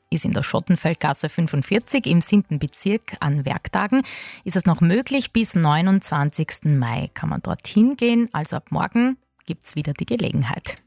ist in der Schottenfeldgasse 45 im 7. Bezirk an Werktagen. Ist es noch möglich, bis 29. Mai kann man dorthin gehen. Also ab morgen gibt es wieder die Gelegenheit.